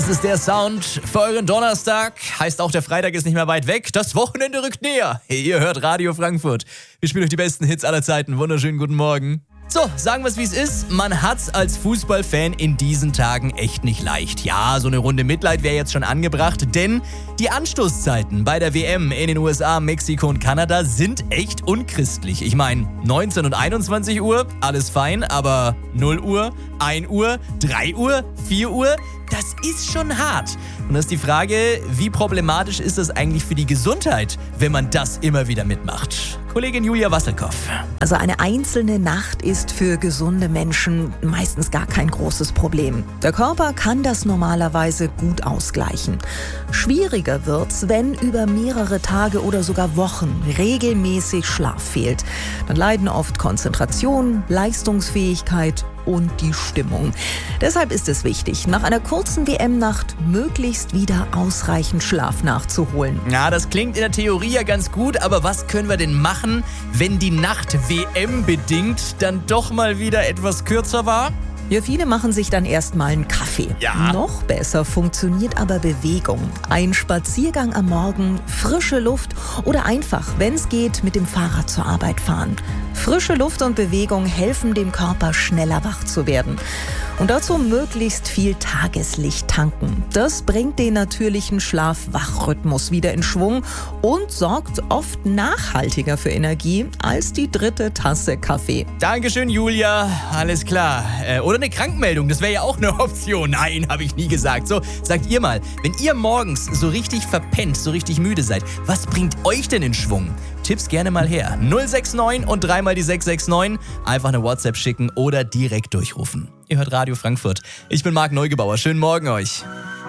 Das ist der Sound für euren Donnerstag. Heißt auch, der Freitag ist nicht mehr weit weg. Das Wochenende rückt näher. Hey, ihr hört Radio Frankfurt. Wir spielen euch die besten Hits aller Zeiten. Wunderschönen guten Morgen. So, sagen wir es wie es ist. Man hat's als Fußballfan in diesen Tagen echt nicht leicht. Ja, so eine Runde Mitleid wäre jetzt schon angebracht, denn die Anstoßzeiten bei der WM in den USA, Mexiko und Kanada sind echt unchristlich. Ich meine, 19 und 21 Uhr, alles fein, aber 0 Uhr, 1 Uhr, 3 Uhr, 4 Uhr, das ist schon hart. Und das ist die Frage, wie problematisch ist das eigentlich für die Gesundheit, wenn man das immer wieder mitmacht? Kollegin Julia Wasselkoff. Also eine einzelne Nacht ist für gesunde Menschen meistens gar kein großes Problem. Der Körper kann das normalerweise gut ausgleichen. Schwieriger wird's, wenn über mehrere Tage oder sogar Wochen regelmäßig Schlaf fehlt. Dann leiden oft Konzentration, Leistungsfähigkeit und die Stimmung. Deshalb ist es wichtig, nach einer kurzen WM-Nacht möglichst wieder ausreichend Schlaf nachzuholen. Ja, das klingt in der Theorie ja ganz gut, aber was können wir denn machen, wenn die Nacht WM-bedingt dann doch mal wieder etwas kürzer war? Ja, viele machen sich dann erstmal einen Kaffee. Ja. Noch besser funktioniert aber Bewegung. Ein Spaziergang am Morgen, frische Luft oder einfach, wenn es geht, mit dem Fahrrad zur Arbeit fahren. Frische Luft und Bewegung helfen dem Körper, schneller wach zu werden. Und dazu möglichst viel Tageslicht tanken. Das bringt den natürlichen Schlaf-Wach-Rhythmus wieder in Schwung und sorgt oft nachhaltiger für Energie als die 3. Tasse Kaffee. Dankeschön, Julia. Alles klar. Oder eine Krankmeldung, das wäre ja auch eine Option. Nein, habe ich nie gesagt. So, sagt ihr mal, wenn ihr morgens so richtig verpennt, so richtig müde seid, was bringt euch denn in Schwung? Tipps gerne mal her. 069 und 3 mal die 669. Einfach eine WhatsApp schicken oder direkt durchrufen. Ihr hört Radio Frankfurt. Ich bin Marc Neugebauer. Schönen Morgen euch.